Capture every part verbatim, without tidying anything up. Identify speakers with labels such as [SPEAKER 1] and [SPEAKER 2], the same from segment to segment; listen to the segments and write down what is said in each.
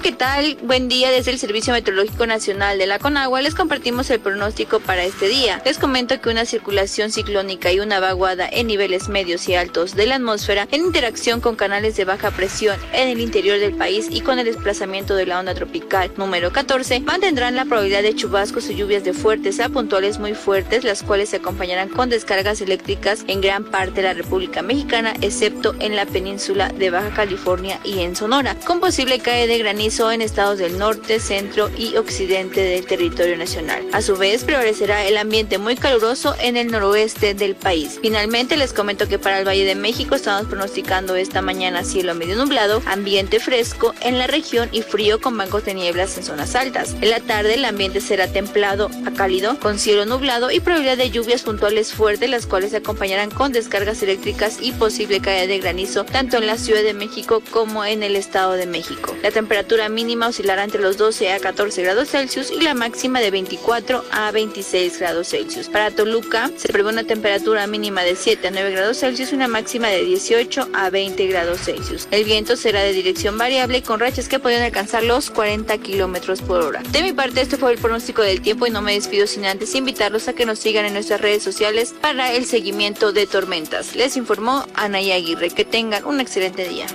[SPEAKER 1] ¿qué tal? Buen día. Desde el Servicio Meteorológico Nacional de la Conagua les compartimos el pronóstico para este día. Les comento que una circulación ciclónica y una vaguada en niveles medios y altos de la atmósfera en interacción con canales de baja presión en el interior del país y con el desplazamiento de la onda tropical número catorce mantendrán la probabilidad de chubascos y lluvias de fuertes a puntuales muy fuertes, las cuales se acompañarán con descargas eléctricas en gran parte de la República Mexicana, excepto en la península de Baja California y en Sonora, con posible caída de granizo en estados del norte, centro y occidente del territorio nacional. A su vez, prevalecerá el ambiente muy caluroso en el noroeste del país. Finalmente, les comento que para el Valle de México estamos pronosticando esta mañana cielo medio nublado, ambiente fresco en la región y frío con bancos de nieblas en zonas altas. En la tarde, el ambiente será templado a cálido, con cielo nublado y probabilidad de lluvias puntuales fuertes, las cuales se acompañarán con descargas eléctricas y posible caída de granizo tanto en la Ciudad de México como en el Estado de México. La temperatura mínima oscilará entre los doce a catorce grados Celsius y la máxima de veinticuatro a veintiséis grados Celsius. Para Toluca se prevé una temperatura mínima de siete a nueve grados Celsius y una máxima de dieciocho a veinte grados Celsius. El viento será de dirección variable con rachas que pueden alcanzar los cuarenta kilómetros por hora. De mi parte, este fue el pronóstico del tiempo y no me despido sin antes invitarlos a que nos sigan en nuestras redes sociales para el seguimiento de tormentas. Les informó Anaya Aguirre. Que tengan un excelente día.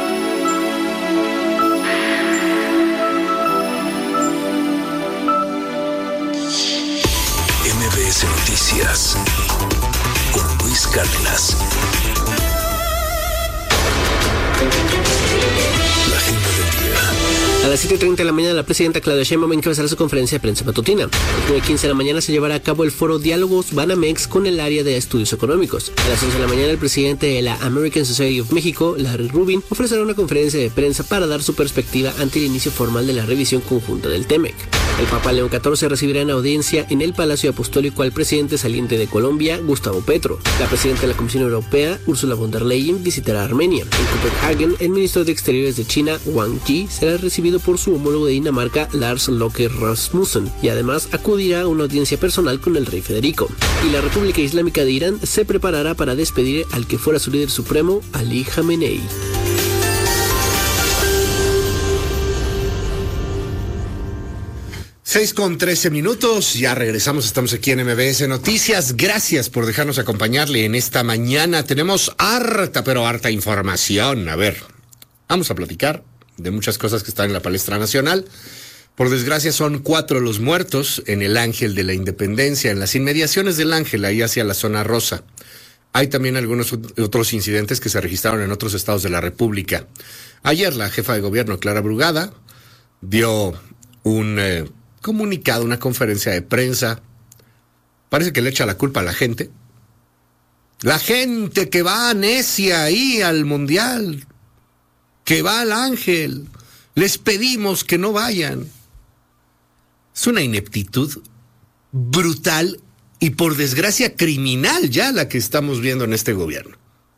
[SPEAKER 2] M B S Noticias con Luis Cárdenas. La agenda del día.
[SPEAKER 3] A las siete treinta de la mañana, la presidenta Claudia Sheinbaum encabezará su conferencia de prensa matutina. A las nueve quince de la mañana se llevará a cabo el foro Diálogos Banamex con el área de estudios económicos. A las once de la mañana, el presidente de la American Society of Mexico, Larry Rubin, ofrecerá una conferencia de prensa para dar su perspectiva ante el inicio formal de la revisión conjunta del T M E C. El Papa León catorce recibirá en audiencia en el Palacio Apostólico al presidente saliente de Colombia, Gustavo Petro. La presidenta de la Comisión Europea, Ursula von der Leyen, visitará Armenia. En Copenhagen, el ministro de Exteriores de China, Wang Yi, será recibido por su homólogo de Dinamarca, Lars Løkke Rasmussen, y además acudirá a una audiencia personal con el rey Federico. Y la República Islámica de Irán se preparará para despedir al que fuera su líder supremo, Ali Khamenei.
[SPEAKER 4] seis con trece minutos, ya regresamos, estamos aquí en M B S Noticias. Gracias por dejarnos acompañarle en esta mañana. Tenemos harta, pero harta información. A ver, vamos a platicar de muchas cosas que están en la palestra nacional. Por desgracia son cuatro los muertos en el Ángel de la Independencia, en las inmediaciones del Ángel, ahí hacia la zona rosa. Hay también algunos otros incidentes que se registraron en otros estados de la República. Ayer la jefa de gobierno, Clara Brugada, dio un eh, comunicado, una conferencia de prensa. Parece que le echa la culpa a la gente. La gente que va necia ahí al Mundial, que va al Ángel, les pedimos que no vayan. Es una ineptitud brutal y por desgracia criminal ya la que estamos viendo en este gobierno.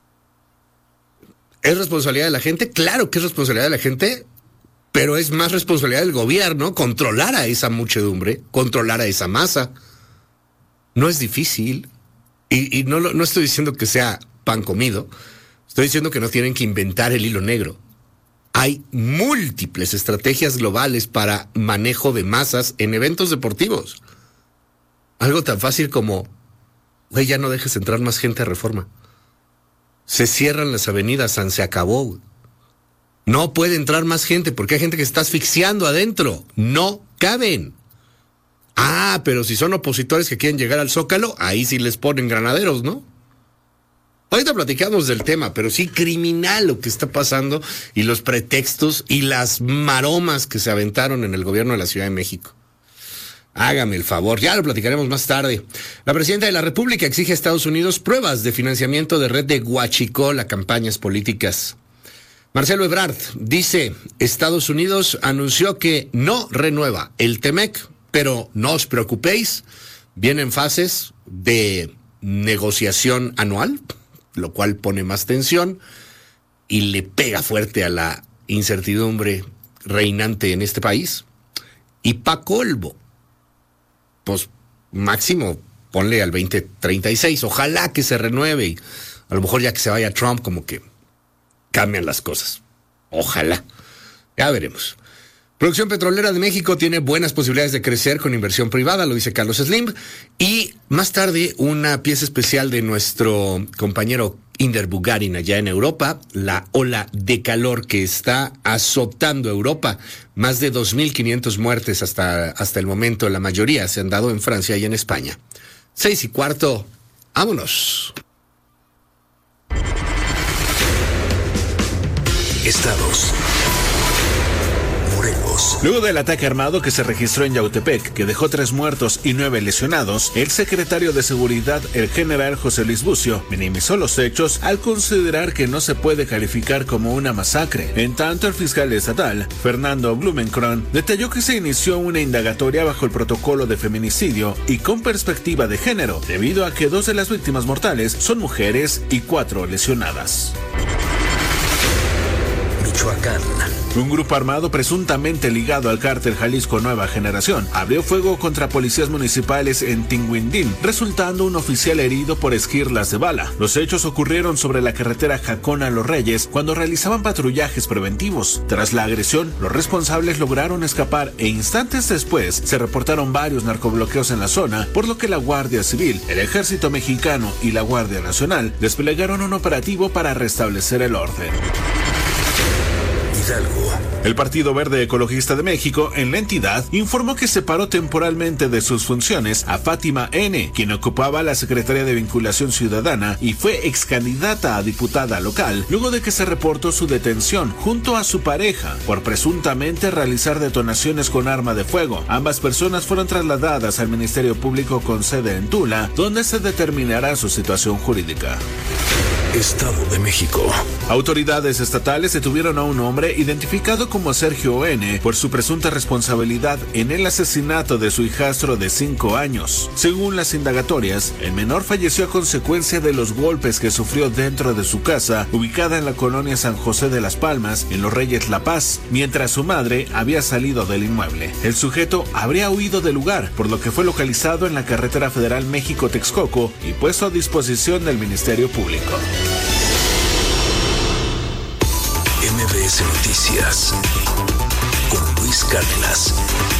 [SPEAKER 4] ¿Es responsabilidad de la gente? Claro que es responsabilidad de la gente, pero es más responsabilidad del gobierno controlar a esa muchedumbre, controlar a esa masa. No es difícil, y, y no, no estoy diciendo que sea pan comido, estoy diciendo que no tienen que inventar el hilo negro. Hay múltiples estrategias globales para manejo de masas en eventos deportivos. Algo tan fácil como, güey, ya no dejes entrar más gente a Reforma. Se cierran las avenidas, San se acabó, güey. No puede entrar más gente porque hay gente que está asfixiando adentro. No caben. Ah, pero si son opositores que quieren llegar al Zócalo, ahí sí les ponen granaderos, ¿no? Ahorita platicamos del tema, pero sí criminal lo que está pasando y los pretextos y las maromas que se aventaron en el gobierno de la Ciudad de México. Hágame el favor, ya lo platicaremos más tarde. La presidenta de la República exige a Estados Unidos pruebas de financiamiento de red de huachicol a campañas políticas. Marcelo Ebrard dice, Estados Unidos anunció que no renueva el T M E C, pero no os preocupéis, vienen fases de negociación anual, lo cual pone más tensión y le pega fuerte a la incertidumbre reinante en este país. Y pa' colmo, pues máximo ponle al veinte treinta y seis, ojalá que se renueve y a lo mejor ya que se vaya Trump como que cambian las cosas. Ojalá. Ya veremos. Producción petrolera de México tiene buenas posibilidades de crecer con inversión privada, lo dice Carlos Slim. Y más tarde, una pieza especial de nuestro compañero Inder Bugarin allá en Europa, la ola de calor que está azotando Europa. Más de dos mil quinientas muertes hasta, hasta el momento, la mayoría se han dado en Francia y en España. Seis y cuarto, vámonos.
[SPEAKER 2] Estados. Morelos.
[SPEAKER 5] Luego del ataque armado que se registró en Yautepec, que dejó tres muertos y nueve lesionados, el secretario de Seguridad, el general José Luis Bucio, minimizó los hechos al considerar que no se puede calificar como una masacre. En tanto, el fiscal estatal, Fernando Blumenkron, detalló que se inició una indagatoria bajo el protocolo de feminicidio y con perspectiva de género, debido a que dos de las víctimas mortales son mujeres y cuatro lesionadas.
[SPEAKER 2] Michoacán.
[SPEAKER 5] Un grupo armado presuntamente ligado al cártel Jalisco Nueva Generación abrió fuego contra policías municipales en Tinguindín, resultando un oficial herido por esquirlas de bala. Los hechos ocurrieron sobre la carretera Jacona-Los Reyes cuando realizaban patrullajes preventivos. Tras la agresión, los responsables lograron escapar e instantes después se reportaron varios narcobloqueos en la zona, por lo que la Guardia Civil, el Ejército Mexicano y la Guardia Nacional desplegaron un operativo para restablecer el orden.
[SPEAKER 2] Hidalgo.
[SPEAKER 5] El Partido Verde Ecologista de México, en la entidad, informó que separó temporalmente de sus funciones a Fátima N., quien ocupaba la Secretaría de Vinculación Ciudadana y fue ex candidata a diputada local, luego de que se reportó su detención junto a su pareja por presuntamente realizar detonaciones con arma de fuego. Ambas personas fueron trasladadas al Ministerio Público con sede en Tula, donde se determinará su situación jurídica.
[SPEAKER 2] Estado de México.
[SPEAKER 5] Autoridades estatales detuvieron a un hombre identificado como Sergio N. por su presunta responsabilidad en el asesinato de su hijastro de cinco años. Según las indagatorias, el menor falleció a consecuencia de los golpes que sufrió dentro de su casa, ubicada en la colonia San José de las Palmas, en Los Reyes La Paz, mientras su madre había salido del inmueble. El sujeto habría huido del lugar, por lo que fue localizado en la carretera federal México-Texcoco y puesto a disposición del Ministerio Público.
[SPEAKER 2] M B S Noticias con Luis Cárdenas.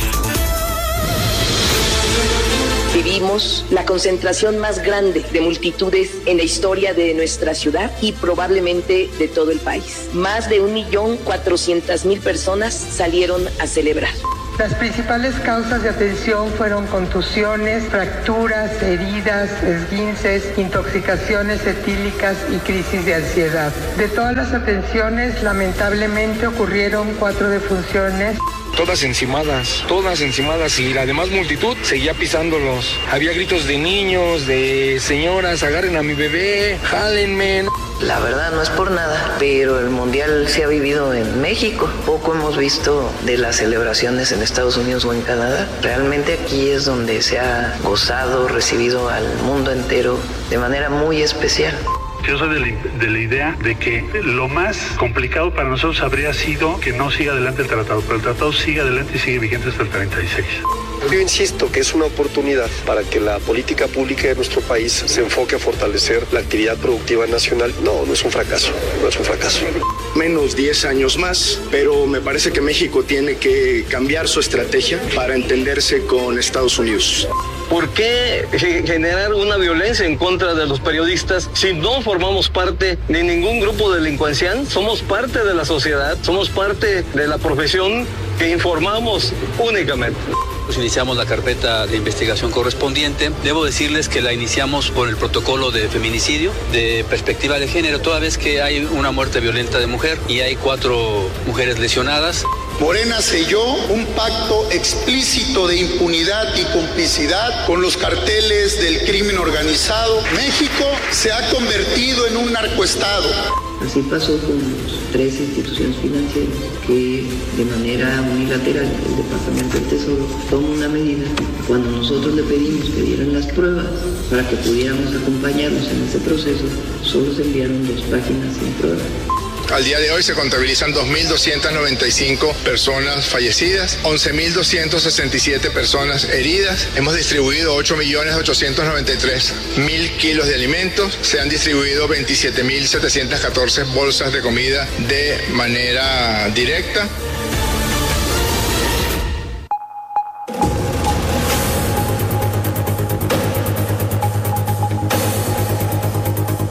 [SPEAKER 6] Vivimos la concentración más grande de multitudes en la historia de nuestra ciudad y probablemente de todo el país. Más de un millón cuatrocientas mil personas salieron a celebrar.
[SPEAKER 7] Las principales causas de atención fueron contusiones, fracturas, heridas, esguinces, intoxicaciones etílicas y crisis de ansiedad. De todas las atenciones, lamentablemente ocurrieron cuatro defunciones.
[SPEAKER 8] Todas encimadas, todas encimadas y la demás multitud seguía pisándolos. Había gritos de niños, de señoras, agarren a mi bebé, jálenme.
[SPEAKER 9] La verdad no es por nada, pero el mundial se ha vivido en México. Poco hemos visto de las celebraciones en Estados Unidos o en Canadá. Realmente aquí es donde se ha gozado, recibido al mundo entero de manera muy especial.
[SPEAKER 10] Yo soy de la, de la idea de que lo más complicado para nosotros habría sido que no siga adelante el tratado, pero el tratado sigue adelante y sigue vigente hasta el treinta y seis.
[SPEAKER 11] Yo insisto que es una oportunidad para que la política pública de nuestro país se enfoque a fortalecer la actividad productiva nacional. No, no es un fracaso, no es un fracaso.
[SPEAKER 12] Menos diez años más, pero me parece que México tiene que cambiar su estrategia para entenderse con Estados Unidos.
[SPEAKER 8] ¿Por qué generar una violencia en contra de los periodistas si no formamos parte de ningún grupo delincuencial? Somos parte de la sociedad, somos parte de la profesión que informamos únicamente.
[SPEAKER 13] Iniciamos la carpeta de investigación correspondiente. Debo decirles que la iniciamos por el protocolo de feminicidio, de perspectiva de género, toda vez que hay una muerte violenta de mujer y hay cuatro mujeres lesionadas.
[SPEAKER 12] Morena selló un pacto explícito de impunidad y complicidad con los carteles del crimen organizado. México se ha convertido en un narcoestado.
[SPEAKER 9] Así pasó con las tres instituciones financieras que de manera unilateral el Departamento del Tesoro tomó una medida. Cuando nosotros le pedimos que dieran las pruebas para que pudiéramos acompañarnos en ese proceso, solo se enviaron dos páginas sin pruebas.
[SPEAKER 12] Al día de hoy se contabilizan dos mil doscientas noventa y cinco personas fallecidas, once mil doscientas sesenta y siete personas heridas. Hemos distribuido ocho millones ochocientos noventa y tres mil kilos de alimentos. Se han distribuido veintisiete mil setecientas catorce bolsas de comida de manera directa.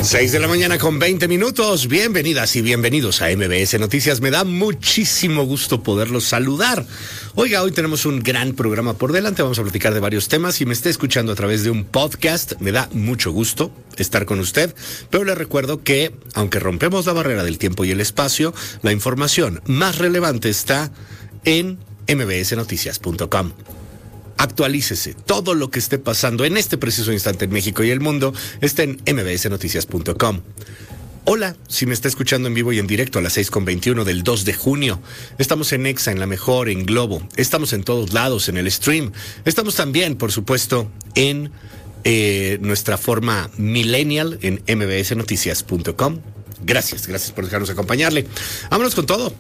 [SPEAKER 4] seis de la mañana con veinte minutos. Bienvenidas y bienvenidos a M B S Noticias. Me da muchísimo gusto poderlos saludar. Oiga, hoy tenemos un gran programa por delante. Vamos a platicar de varios temas. Si me está escuchando a través de un podcast, me da mucho gusto estar con usted. Pero le recuerdo que, aunque rompemos la barrera del tiempo y el espacio, la información más relevante está en m b s noticias punto com. Actualícese. Todo lo que esté pasando en este preciso instante en México y el mundo está en m b s noticias punto com. Hola, si me está escuchando en vivo y en directo a las seis con veintiuno del dos de junio. Estamos en Exa, en La Mejor, en Globo. Estamos en todos lados, en el stream. Estamos también, por supuesto, en eh, nuestra forma millennial en m b s noticias punto com. Gracias, gracias por dejarnos acompañarle. Vámonos con todo.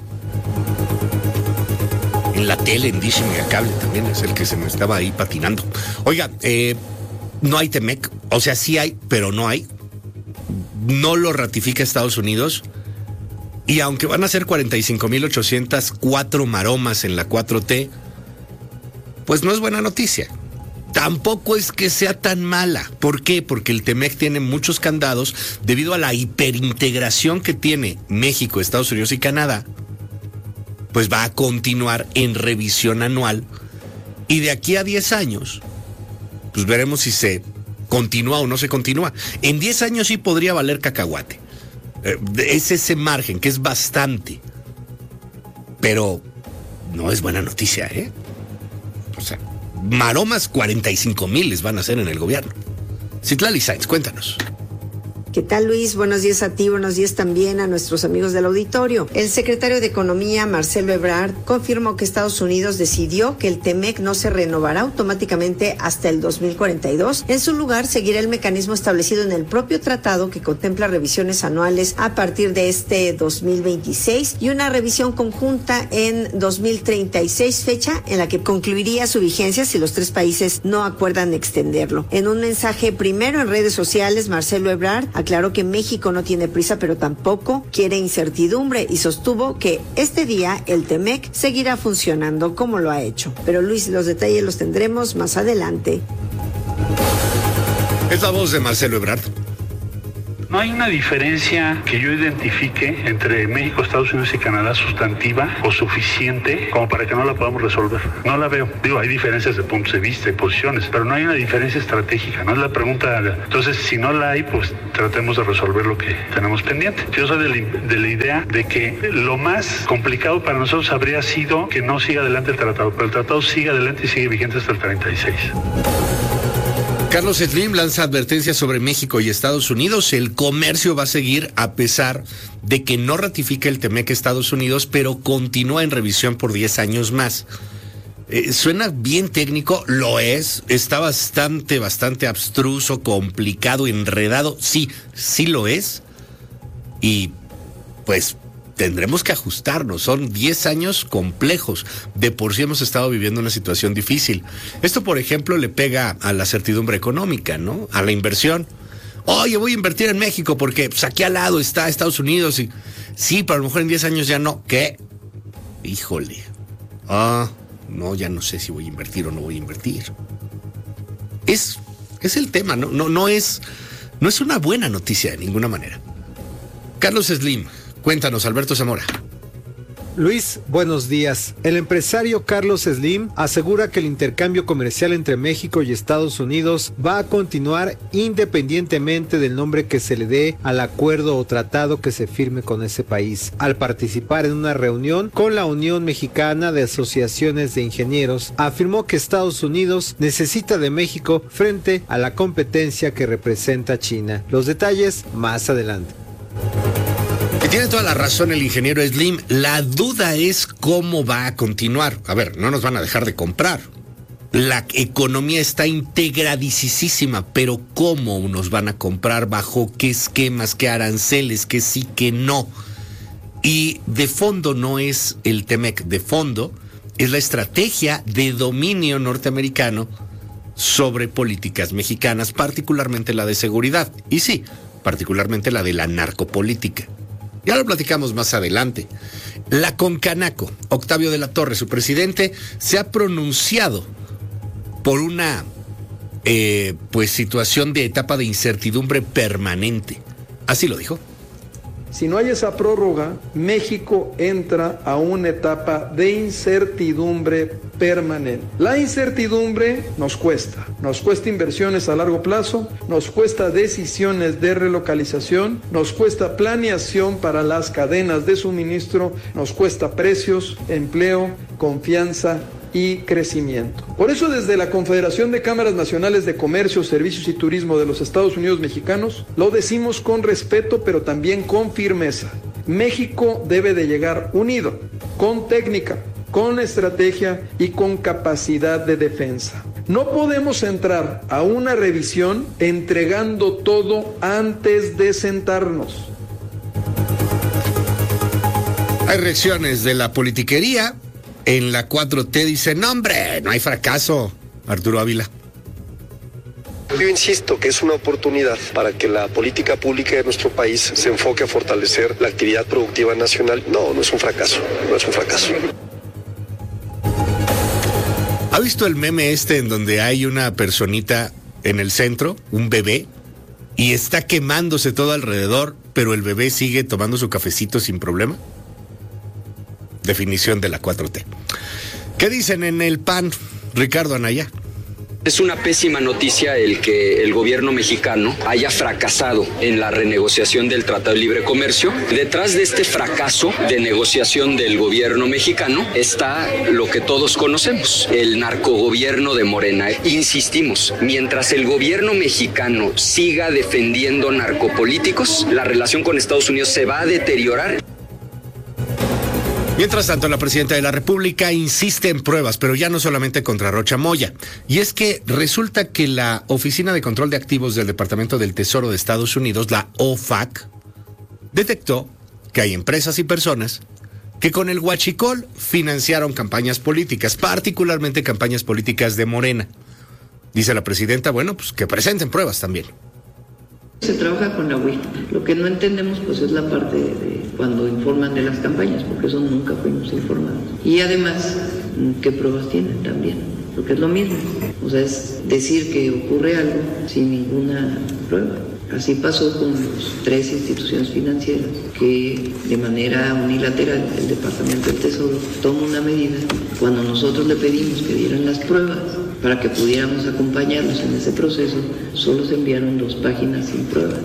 [SPEAKER 4] En la tele, en Dish Megacable también es el que se me estaba ahí patinando. Oiga, eh, no hay T M E C, o sea, sí hay, pero no hay. No lo ratifica Estados Unidos. Y aunque van a ser cuarenta y cinco mil ochocientas cuatro maromas en la cuatro T, pues no es buena noticia. Tampoco es que sea tan mala. ¿Por qué? Porque el T M E C tiene muchos candados debido a la hiperintegración que tiene México, Estados Unidos y Canadá. Pues va a continuar en revisión anual y de aquí a diez años, pues veremos si se continúa o no se continúa. En diez años sí podría valer cacahuate. Eh, es ese margen, que es bastante. Pero no es buena noticia, ¿eh? O sea, maromas cuarenta y cinco mil les van a hacer en el gobierno. Citlali Sáenz, cuéntanos.
[SPEAKER 14] ¿Qué tal, Luis? Buenos días a ti, buenos días también a nuestros amigos del auditorio. El secretario de Economía, Marcelo Ebrard, confirmó que Estados Unidos decidió que el T M E C no se renovará automáticamente hasta el dos mil cuarenta y dos. En su lugar, seguirá el mecanismo establecido en el propio tratado que contempla revisiones anuales a partir de este dos mil veintiséis y una revisión conjunta en dos mil treinta y seis, fecha en la que concluiría su vigencia si los tres países no acuerdan extenderlo. En un mensaje primero en redes sociales, Marcelo Ebrard aclaró que México no tiene prisa, pero tampoco quiere incertidumbre y sostuvo que este día el T M E C seguirá funcionando como lo ha hecho. Pero Luis, los detalles los tendremos más adelante.
[SPEAKER 4] Es la voz de Marcelo Ebrard.
[SPEAKER 10] No hay una diferencia que yo identifique entre México, Estados Unidos y Canadá sustantiva o suficiente como para que no la podamos resolver. No la veo. Digo, hay diferencias de puntos de vista y posiciones, pero no hay una diferencia estratégica. No es la pregunta. Entonces, si no la hay, pues tratemos de resolver lo que tenemos pendiente. Yo soy de la, de la idea de que lo más complicado para nosotros habría sido que no siga adelante el tratado, pero el tratado sigue adelante y sigue vigente hasta el treinta y seis.
[SPEAKER 4] Carlos Slim lanza advertencias sobre México y Estados Unidos. El comercio va a seguir a pesar de que no ratifica el T M E C Estados Unidos, pero continúa en revisión por diez años más. Eh, suena bien técnico, lo es. Está bastante, bastante abstruso, complicado, enredado. Sí, sí lo es. Y pues tendremos que ajustarnos. Son diez años complejos. De por sí hemos estado viviendo una situación difícil. Esto, por ejemplo, le pega a la certidumbre económica, ¿no? A la inversión. Oye, voy a invertir en México porque pues, aquí al lado está Estados Unidos. Y sí, pero a lo mejor en diez años ya no. ¿Qué? Híjole. Ah, no, ya no sé si voy a invertir o no voy a invertir. Es, es el tema, ¿no? No, no es, no es una buena noticia de ninguna manera. Carlos Slim. Cuéntanos, Alberto Zamora.
[SPEAKER 15] Luis, buenos días. El empresario Carlos Slim asegura que el intercambio comercial entre México y Estados Unidos va a continuar independientemente del nombre que se le dé al acuerdo o tratado que se firme con ese país. Al participar en una reunión con la Unión Mexicana de Asociaciones de Ingenieros, afirmó que Estados Unidos necesita de México frente a la competencia que representa China. Los detalles más adelante.
[SPEAKER 4] Tiene toda la razón el ingeniero Slim. La duda es cómo va a continuar. A ver, no nos van a dejar de comprar. La economía está integradicísima, pero ¿cómo nos van a comprar? ¿Bajo qué esquemas, qué aranceles, qué sí, qué no? Y de fondo no es el T M E C, de fondo es la estrategia de dominio norteamericano sobre políticas mexicanas, particularmente la de seguridad. Y sí, particularmente la de la narcopolítica. Ya lo platicamos más adelante. La Concanaco, Octavio de la Torre, su presidente, se ha pronunciado por una eh, pues situación de etapa de incertidumbre permanente. Así lo dijo.
[SPEAKER 16] Si no hay esa prórroga, México entra a una etapa de incertidumbre permanente. La incertidumbre nos cuesta, nos cuesta inversiones a largo plazo, nos cuesta decisiones de relocalización, nos cuesta planeación para las cadenas de suministro, nos cuesta precios, empleo, confianza y crecimiento. Por eso, desde la Confederación de Cámaras Nacionales de Comercio, Servicios y Turismo de los Estados Unidos Mexicanos, lo decimos con respeto, pero también con firmeza. México debe de llegar unido, con técnica, con estrategia y con capacidad de defensa. No podemos entrar a una revisión entregando todo antes de sentarnos.
[SPEAKER 4] Hay reacciones de la politiquería. En la cuatro T dice, no hombre, no hay fracaso. Arturo Ávila.
[SPEAKER 11] Yo insisto que es una oportunidad para que la política pública de nuestro país se enfoque a fortalecer la actividad productiva nacional. No, no es un fracaso, no es un fracaso.
[SPEAKER 4] ¿Ha visto el meme este en donde hay una personita en el centro, un bebé, y está quemándose todo alrededor, pero el bebé sigue tomando su cafecito sin problema? Definición de la cuatro T. ¿Qué dicen en el P A N, Ricardo Anaya?
[SPEAKER 17] Es una pésima noticia el que el gobierno mexicano haya fracasado en la renegociación del Tratado de Libre Comercio. Detrás de este fracaso de negociación del gobierno mexicano está lo que todos conocemos, el narcogobierno de Morena. Insistimos, mientras el gobierno mexicano siga defendiendo narcopolíticos, la relación con Estados Unidos se va a deteriorar.
[SPEAKER 4] Mientras tanto, la presidenta de la República insiste en pruebas, pero ya no solamente contra Rocha Moya. Y es que resulta que la Oficina de Control de Activos del Departamento del Tesoro de Estados Unidos, la O F A C, detectó que hay empresas y personas que con el huachicol financiaron campañas políticas, particularmente campañas políticas de Morena. Dice la presidenta, bueno, pues que presenten pruebas también.
[SPEAKER 9] Se trabaja con la U I F. Lo que no entendemos pues es la parte de cuando informan de las campañas, porque eso nunca fuimos informados. Y además, ¿qué pruebas tienen también? Porque es lo mismo. O sea, es decir que ocurre algo sin ninguna prueba. Así pasó con las tres instituciones financieras que de manera unilateral el Departamento del Tesoro toma una medida cuando nosotros le pedimos que dieran las pruebas para que pudiéramos acompañarnos en ese proceso. Solo se enviaron dos páginas sin pruebas.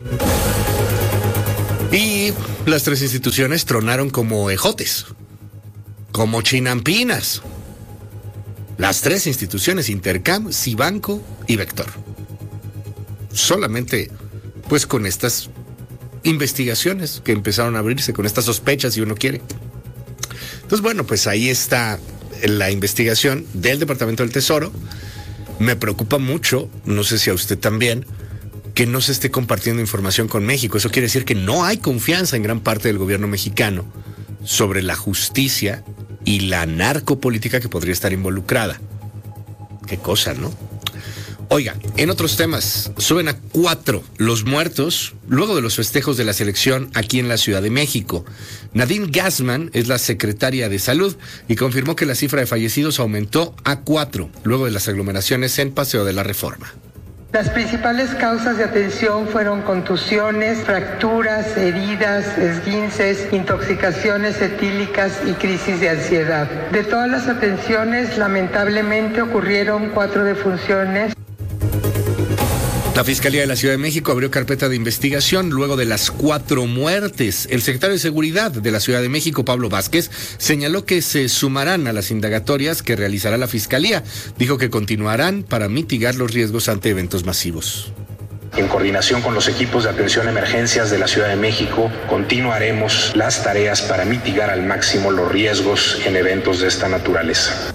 [SPEAKER 4] Y las tres instituciones tronaron como ejotes, como chinampinas. Las tres instituciones, Intercam, Cibanco y Vector. Solamente, pues con estas investigaciones que empezaron a abrirse, con estas sospechas, si uno quiere. Entonces, bueno, pues ahí está la investigación del Departamento del Tesoro. Me preocupa mucho, no sé si a usted también, que no se esté compartiendo información con México. Eso quiere decir que no hay confianza en gran parte del gobierno mexicano sobre la justicia y la narcopolítica que podría estar involucrada. Qué cosa, ¿no? Oiga, en otros temas, suben a cuatro los muertos luego de los festejos de la selección aquí en la Ciudad de México. Nadine Gassman es la secretaria de Salud y confirmó que la cifra de fallecidos aumentó a cuatro luego de las aglomeraciones en Paseo de la Reforma.
[SPEAKER 7] Las principales causas de atención fueron contusiones, fracturas, heridas, esguinces, intoxicaciones etílicas y crisis de ansiedad. De todas las atenciones, lamentablemente ocurrieron cuatro defunciones.
[SPEAKER 4] La Fiscalía de la Ciudad de México abrió carpeta de investigación luego de las cuatro muertes. El secretario de Seguridad de la Ciudad de México, Pablo Vázquez, señaló que se sumarán a las indagatorias que realizará la Fiscalía. Dijo que continuarán para mitigar los riesgos ante eventos masivos.
[SPEAKER 18] En coordinación con los equipos de atención a emergencias de la Ciudad de México, continuaremos las tareas para mitigar al máximo los riesgos en eventos de esta naturaleza.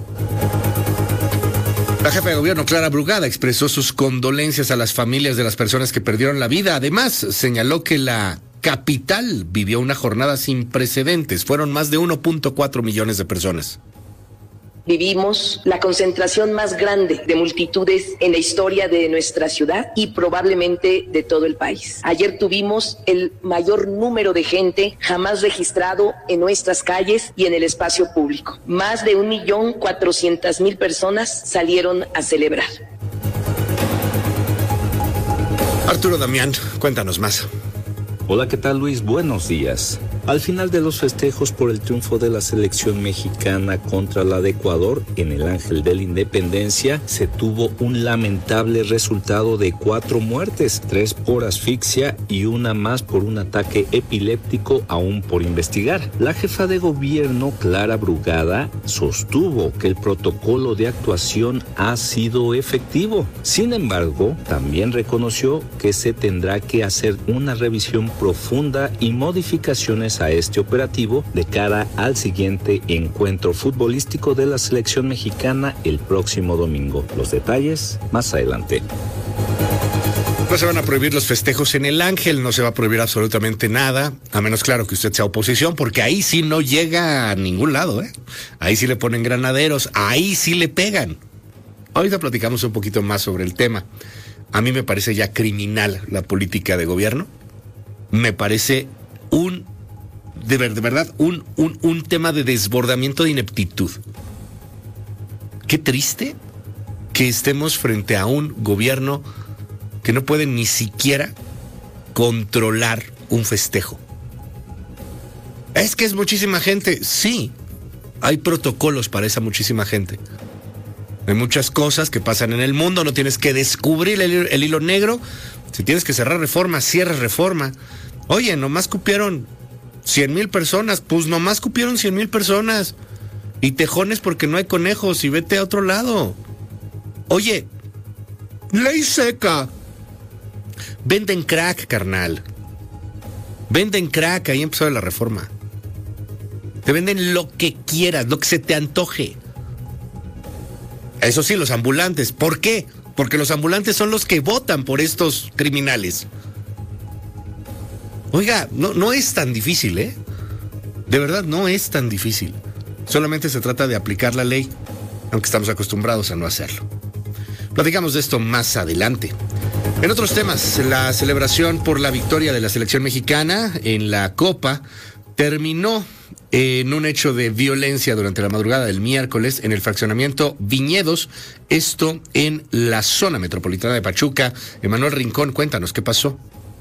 [SPEAKER 4] La jefa de gobierno, Clara Brugada, expresó sus condolencias a las familias de las personas que perdieron la vida. Además, señaló que la capital vivió una jornada sin precedentes. Fueron más de uno punto cuatro millones de personas.
[SPEAKER 6] Vivimos la concentración más grande de multitudes en la historia de nuestra ciudad y probablemente de todo el país. Ayer tuvimos el mayor número de gente jamás registrado en nuestras calles y en el espacio público. Más de un millón cuatrocientas mil personas salieron a celebrar.
[SPEAKER 4] Arturo Damián, cuéntanos más.
[SPEAKER 19] Hola, ¿qué tal, Luis? Buenos días. Al final de los festejos por el triunfo de la selección mexicana contra la de Ecuador en el Ángel de la Independencia, se tuvo un lamentable resultado de cuatro muertes, tres por asfixia y una más por un ataque epiléptico aún por investigar. La jefa de gobierno, Clara Brugada, sostuvo que el protocolo de actuación ha sido efectivo. Sin embargo, también reconoció que se tendrá que hacer una revisión profunda y modificaciones a este operativo de cara al siguiente encuentro futbolístico de la selección mexicana el próximo domingo. Los detalles más adelante.
[SPEAKER 4] No se van a prohibir los festejos en el Ángel, no se va a prohibir absolutamente nada, a menos claro que usted sea oposición, porque ahí sí no llega a ningún lado, ¿eh? Ahí sí le ponen granaderos, ahí sí le pegan. Ahorita platicamos un poquito más sobre el tema. A mí me parece ya criminal la política de gobierno. Me parece un, de, ver, de verdad, un, un, un tema de desbordamiento de ineptitud. Qué triste que estemos frente a un gobierno que no puede ni siquiera controlar un festejo. Es que es muchísima gente. Sí, hay protocolos para esa muchísima gente. Hay muchas cosas que pasan en el mundo, no tienes que descubrir el, el hilo negro. Si tienes que cerrar Reforma, cierra Reforma. Oye, nomás cupieron cien mil personas, pues nomás cupieron cien mil personas. Y tejones porque no hay conejos y vete a otro lado. Oye, ley seca. Venden crack, carnal. Venden crack, ahí empezó la Reforma. Te venden lo que quieras, lo que se te antoje. Eso sí, los ambulantes. ¿Por qué? Porque los ambulantes son los que votan por estos criminales. Oiga, no, no es tan difícil, ¿eh? De verdad, no es tan difícil. Solamente se trata de aplicar la ley, aunque estamos acostumbrados a no hacerlo. Platicamos de esto más adelante. En otros temas, la celebración por la victoria de la selección mexicana en la Copa terminó en un hecho de violencia durante la madrugada del miércoles en el fraccionamiento Viñedos, esto en la zona metropolitana de Pachuca. Emanuel Rincón, cuéntanos qué pasó.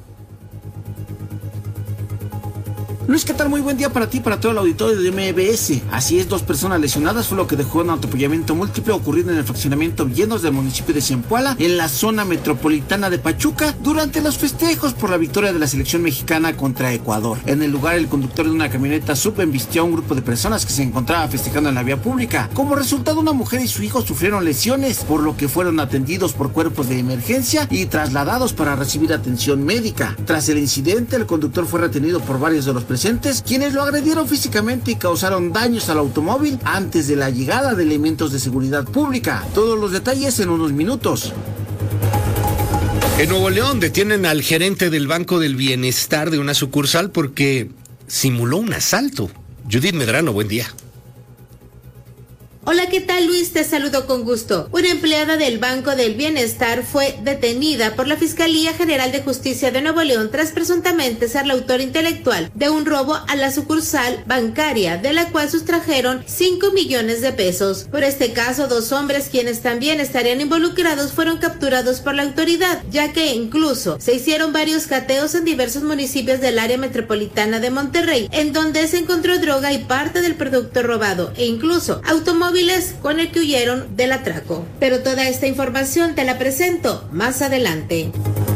[SPEAKER 20] Luis, ¿qué tal? Muy buen día para ti, para todo el auditorio de M B S. Así es, dos personas lesionadas fue lo que dejó un atropellamiento múltiple ocurrido en el fraccionamiento Viñedos del municipio de Zempoala, en la zona metropolitana de Pachuca, durante los festejos por la victoria de la selección mexicana contra Ecuador. En el lugar, el conductor de una camioneta sub embistió a un grupo de personas que se encontraba festejando en la vía pública. Como resultado, una mujer y su hijo sufrieron lesiones, por lo que fueron atendidos por cuerpos de emergencia y trasladados para recibir atención médica. Tras el incidente, el conductor fue retenido por varios de los presentes, quienes lo agredieron físicamente y causaron daños al automóvil antes de la llegada de elementos de seguridad pública. Todos los detalles en unos minutos.
[SPEAKER 4] En Nuevo León detienen al gerente del Banco del Bienestar de una sucursal porque simuló un asalto. Judith Medrano, buen día.
[SPEAKER 21] Hola, ¿qué tal, Luis? Te saludo con gusto. Una empleada del Banco del Bienestar fue detenida por la Fiscalía General de Justicia de Nuevo León tras presuntamente ser la autora intelectual de un robo a la sucursal bancaria, de la cual sustrajeron cinco millones de pesos. Por este caso, dos hombres, quienes también estarían involucrados, fueron capturados por la autoridad, ya que incluso se hicieron varios cateos en diversos municipios del área metropolitana de Monterrey, en donde se encontró droga y parte del producto robado, e incluso automóviles con el que huyeron del atraco. Pero toda esta información te la presento más adelante.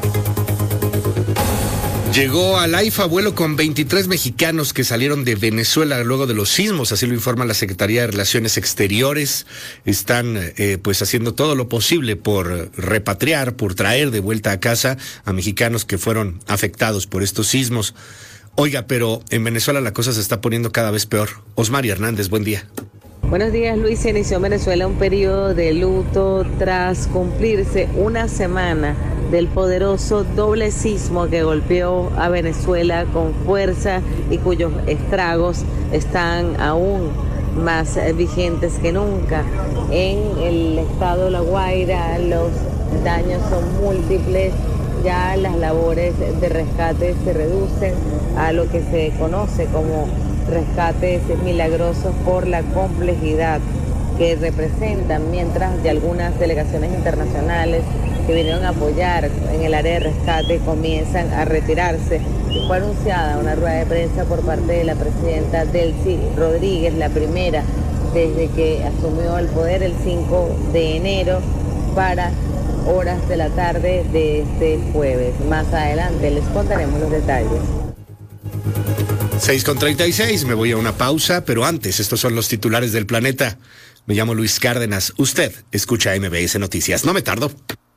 [SPEAKER 4] Llegó al AIFA vuelo con veintitrés mexicanos que salieron de Venezuela luego de los sismos, así lo informa la Secretaría de Relaciones Exteriores. Están eh, pues haciendo todo lo posible por repatriar, por traer de vuelta a casa a mexicanos que fueron afectados por estos sismos. Oiga, pero en Venezuela la cosa se está poniendo cada vez peor. Osmari Hernández, buen día.
[SPEAKER 22] Buenos días, Luis. Se inició en Venezuela un periodo de luto tras cumplirse una semana del poderoso doble sismo que golpeó a Venezuela con fuerza y cuyos estragos están aún más vigentes que nunca. En el estado de La Guaira los daños son múltiples. Ya las labores de rescate se reducen a lo que se conoce como rescates milagrosos por la complejidad que representan, mientras de algunas delegaciones internacionales que vinieron a apoyar en el área de rescate comienzan a retirarse. Y fue anunciada una rueda de prensa por parte de la presidenta Delcy Rodríguez, la primera desde que asumió el poder el cinco de enero, para horas de la tarde de este jueves. Más adelante les contaremos los detalles.
[SPEAKER 4] seis con treinta y seis, me voy a una pausa, pero antes, estos son los titulares del planeta. Me llamo Luis Cárdenas. Usted escucha M B S Noticias. No me tardo.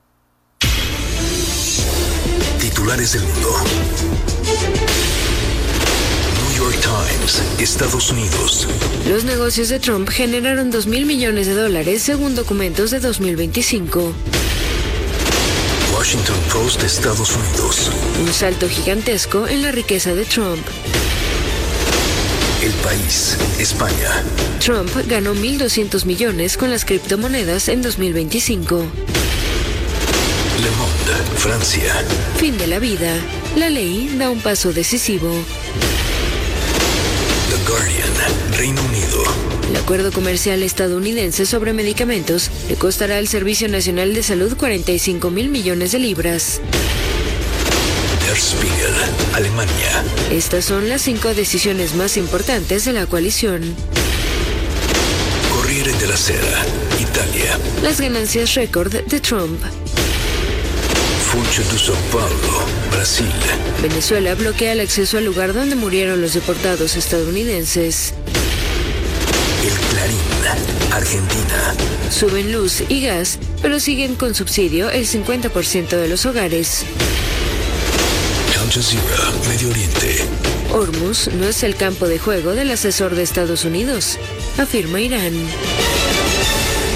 [SPEAKER 2] Titulares del mundo. New York Times, Estados Unidos.
[SPEAKER 1] Los negocios de Trump generaron dos mil millones de dólares según documentos de dos mil veinticinco.
[SPEAKER 2] Washington Post, Estados Unidos.
[SPEAKER 1] Un salto gigantesco en la riqueza de Trump.
[SPEAKER 2] El País, España.
[SPEAKER 1] Trump ganó mil doscientos millones con las criptomonedas en dos mil veinticinco.
[SPEAKER 2] Le Monde, Francia.
[SPEAKER 1] Fin de la vida. La ley da un paso decisivo.
[SPEAKER 2] The Guardian, Reino Unido.
[SPEAKER 1] El acuerdo comercial estadounidense sobre medicamentos le costará al Servicio Nacional de Salud cuarenta y cinco mil millones de libras.
[SPEAKER 2] Der Spiegel, Alemania.
[SPEAKER 1] Estas son las cinco decisiones más importantes de la coalición.
[SPEAKER 2] Corriere della Sera, Italia.
[SPEAKER 1] Las ganancias récord de Trump.
[SPEAKER 2] Funcho de São Paulo, Brasil.
[SPEAKER 1] Venezuela bloquea el acceso al lugar donde murieron los deportados estadounidenses.
[SPEAKER 2] El Clarín, Argentina.
[SPEAKER 1] Suben luz y gas, pero siguen con subsidio el cincuenta por ciento de los hogares.
[SPEAKER 2] Al Jazeera, Medio Oriente.
[SPEAKER 1] Hormuz no es el campo de juego del asesor de Estados Unidos, afirma Irán.